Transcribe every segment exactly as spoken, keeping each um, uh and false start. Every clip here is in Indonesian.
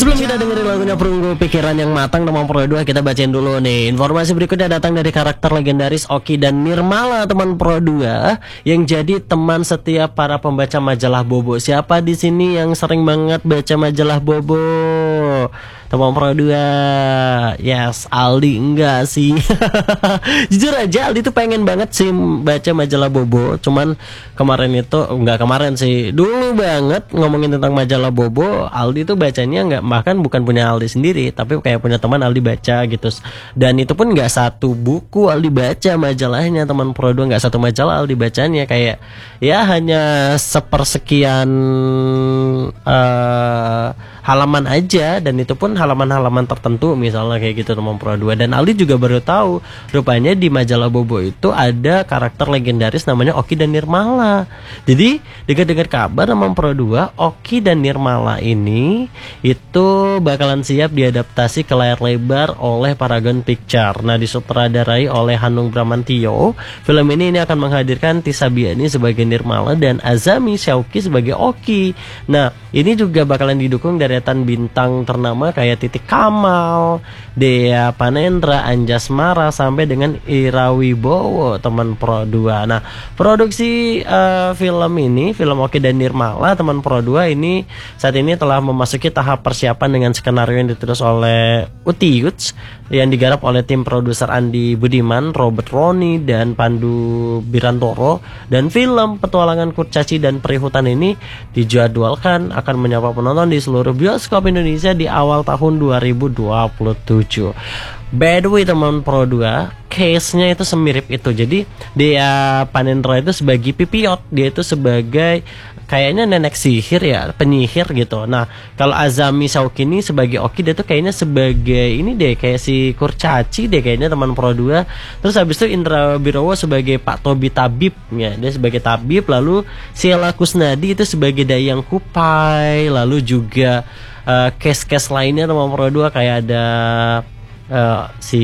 Sebelum kita dengerin lagunya Perunggu Pikiran Yang Matang nomor Pro dua, kita bacain dulu nih. Informasi berikutnya datang dari karakter legendaris Oki dan Nirmala teman Pro dua yang jadi teman setiap para pembaca majalah Bobo. Siapa di sini yang sering banget baca majalah Bobo? Teman Pro dua. Yes, Aldi enggak sih. Jujur aja Aldi tuh pengen banget sih baca majalah Bobo. Cuman kemarin itu enggak kemarin sih, dulu banget ngomongin tentang majalah Bobo, Aldi tuh bacanya enggak, bahkan bukan punya Aldi sendiri, tapi kayak punya teman Aldi baca gitu. Dan itu pun enggak satu buku Aldi baca majalahnya, teman Pro dua enggak satu majalah Aldi bacanya, kayak ya hanya sepersekian uh, halaman aja, dan itu pun halaman-halaman tertentu misalnya kayak gitu teman Pro dua. Dan Aldi juga baru tahu rupanya di majalah Bobo itu ada karakter legendaris namanya Oki dan Nirmala. Jadi dengar-dengar kabar teman Pro dua, Oki dan Nirmala ini itu bakalan siap diadaptasi ke layar lebar oleh Paragon Picture. Nah, disutradarai oleh Hanung Bramantio. Film ini ini akan menghadirkan Tisa Biani sebagai Nirmala dan Azami Syauqi sebagai Oki. Nah, ini juga bakalan didukung dari deretan bintang ternama kayak Titik Kamal, Dea Panendra, Anjasmara sampai dengan Ira Wibowo teman Pro dua. Nah, produksi uh, film ini, film Oki dan Nirmala teman Pro dua ini saat ini telah memasuki tahap persiapan dengan skenario yang ditulis oleh Uti Yuts yang digarap oleh tim produser Andi Budiman, Robert Roni dan Pandu Birantoro. Dan film Petualangan Kurcaci dan Perihutan ini dijadwalkan akan menyapa penonton di seluruh bioskop Indonesia di awal tahun dua ribu dua puluh tujuh. By the way teman Pro dua, case-nya itu semirip itu. Jadi dia Panendra itu sebagai Pipiot, dia itu sebagai kayaknya nenek sihir ya, penyihir gitu. Nah, kalau Azami Syauqi ini sebagai Oki, dia tuh kayaknya sebagai ini deh, kayak si Kurcaci deh kayaknya teman Pro dua. Terus habis itu Indra Birowo sebagai Pak Tobi Tabib ya, dia sebagai tabib. Lalu Sheila Kusnadi itu sebagai Dayang Kupai. Lalu juga uh, case-case lainnya teman Pro dua kayak ada Uh, si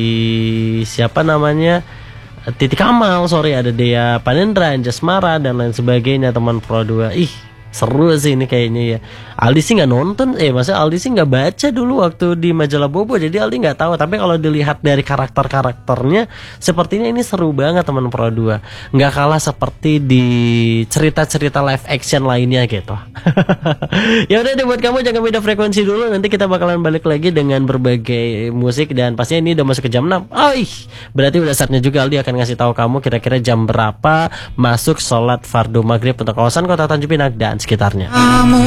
siapa namanya Titik Kamal, sorry, ada Dea Panendra, Anjasmara dan lain sebagainya teman Pro dua. Ih, seru sih ini kayaknya ya. Aldi sih nggak nonton, eh masa Aldi sih nggak baca dulu waktu di majalah Bobo, jadi Aldi nggak tahu. Tapi kalau dilihat dari karakter-karakternya, sepertinya ini seru banget teman Pro dua. Nggak kalah seperti di cerita-cerita live action lainnya gitu. Ya udah deh, buat kamu jangan beda frekuensi dulu. Nanti kita bakalan balik lagi dengan berbagai musik dan pastinya ini udah masuk ke jam enam. Oh, ih, berarti udah saatnya juga Aldi akan ngasih tahu kamu kira-kira jam berapa masuk sholat fardu maghrib untuk kawasan Kota Tanjung Pinang dan sekitarnya.